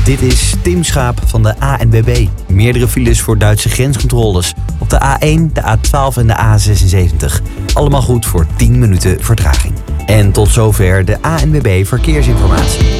Dit is Tim Schaap van de ANWB. Meerdere files voor Duitse grenscontroles. Op de A1, de A12 en de A76. Allemaal goed voor 10 minuten vertraging. En tot zover de ANWB Verkeersinformatie.